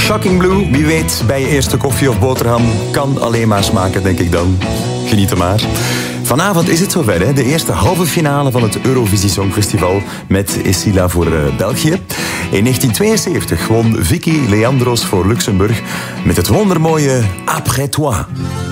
Shocking Blue, wie weet, bij je eerste koffie of boterham. Kan alleen maar smaken, denk ik dan. Geniet er maar. Vanavond is het zover, hè? De eerste halve finale van het Eurovisie Songfestival met Esila voor België. In 1972 won Vicky Leandros voor Luxemburg met het wondermooie Après Toi.